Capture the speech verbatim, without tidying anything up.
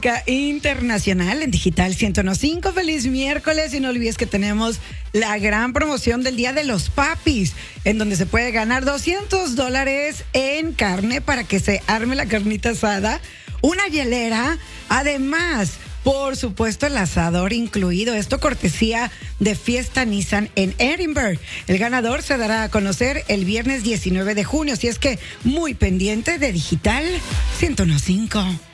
música internacional en Digital ciento uno punto cinco. Feliz miércoles y no olvides que tenemos la gran promoción del Día de los Papis, en donde se puede ganar doscientos dólares en carne para que se arme la carnita asada, una hielera, además, por supuesto, el asador incluido. Esto cortesía de Fiesta Nissan en Edinburgh. El ganador se dará a conocer el viernes diecinueve de junio, así es que muy pendiente de Digital ciento uno punto cinco.